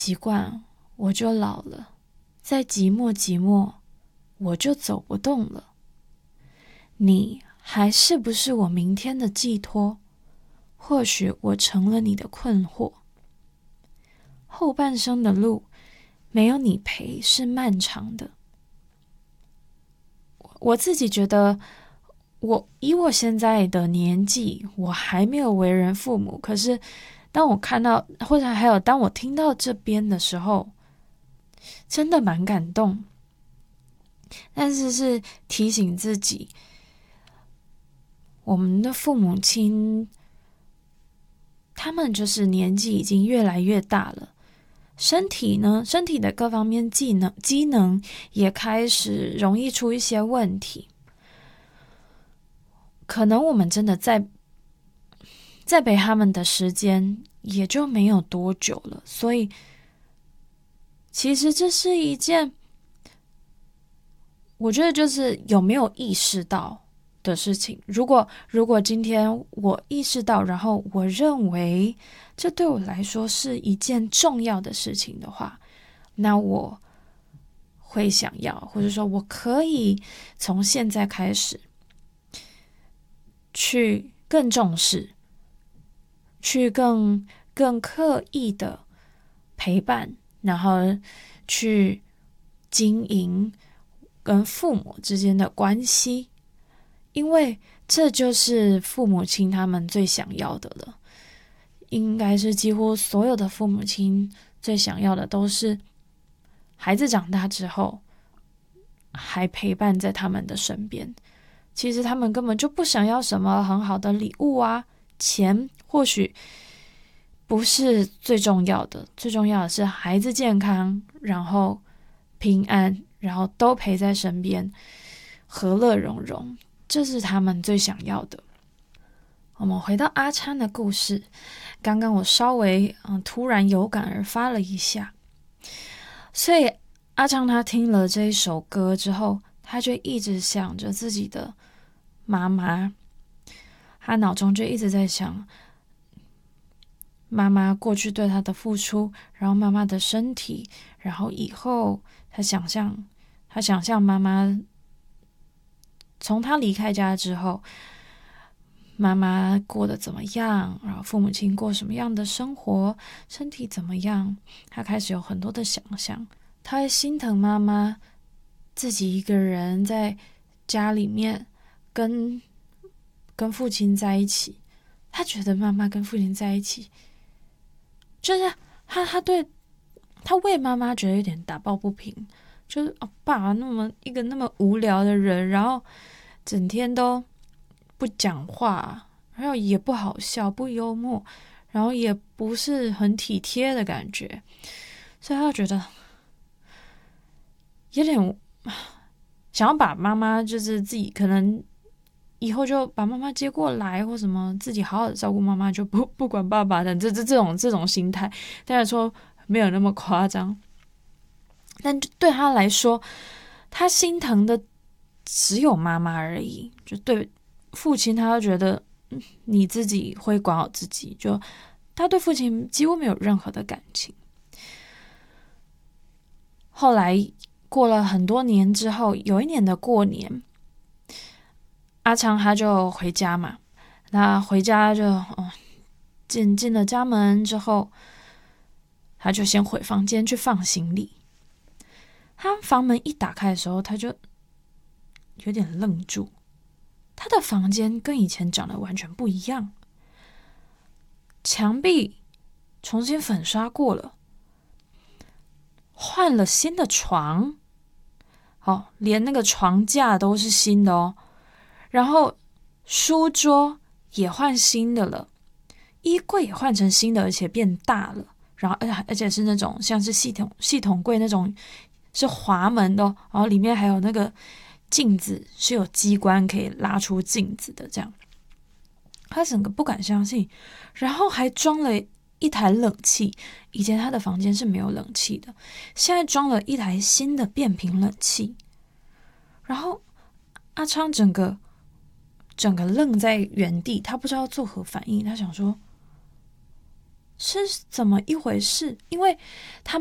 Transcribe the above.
习惯我就老了，再寂寞，我就走不动了。你还是不是我明天的寄托？或许我成了你的困惑。后半生的路，没有你陪是漫长的。我自己觉得，以我现在的年纪，我还没有为人父母，可是当我看到，或者还有当我听到这边的时候，真的蛮感动。但是提醒自己，我们的父母亲，他们就是年纪已经越来越大了，身体的各方面机能也开始容易出一些问题。可能我们真的在陪他们的时间也就没有多久了，所以其实这是一件，我觉得就是有没有意识到的事情。如果今天我意识到，然后我认为这对我来说是一件重要的事情的话，那我会想要，或者说我可以从现在开始去更重视，去更刻意的陪伴，然后去经营跟父母之间的关系，因为这就是父母亲他们最想要的了。应该是几乎所有的父母亲最想要的都是孩子长大之后还陪伴在他们的身边。其实他们根本就不想要什么很好的礼物啊，钱或许不是最重要的，最重要的是孩子健康，然后平安，然后都陪在身边，和乐融融，这是他们最想要的。我们回到阿昌的故事，刚刚我稍微突然有感而发了一下，所以阿昌他听了这一首歌之后，他就一直想着自己的妈妈，他脑中就一直在想妈妈过去对他的付出，然后妈妈的身体，然后以后他想象妈妈从他离开家之后，妈妈过得怎么样，然后父母亲过什么样的生活，身体怎么样，他开始有很多的想象。他会心疼妈妈自己一个人在家里面跟父亲在一起，他觉得妈妈跟父亲在一起，就是他为妈妈觉得有点打抱不平，就是爸一个那么无聊的人，然后整天都不讲话，然后也不好笑不幽默，然后也不是很体贴的感觉，所以他觉得有点想要把妈妈就是自己可能以后就把妈妈接过来或什么，自己好好的照顾妈妈，就不管爸爸的这种心态。当然说没有那么夸张，但对他来说，他心疼的只有妈妈而已。就对父亲，他就觉得你自己会管好自己，就他对父亲几乎没有任何的感情。后来过了很多年之后，有一年的过年，阿昌他就回家嘛，那回家就进了家门之后，他就先回房间去放行李。他房门一打开的时候，他就有点愣住。他的房间跟以前长得完全不一样，墙壁重新粉刷过了，换了新的床，连那个床架都是新的哦。然后书桌也换新的了，衣柜也换成新的，而且变大了。然后而且是那种像是系统柜那种，是滑门的哦，然后里面还有那个镜子，是有机关可以拉出镜子的，这样。他整个不敢相信，然后还装了一台冷气，以前他的房间是没有冷气的，现在装了一台新的变频冷气。然后阿昌整个愣在原地，他不知道作何反应。他想说， 是怎么一回事？因为他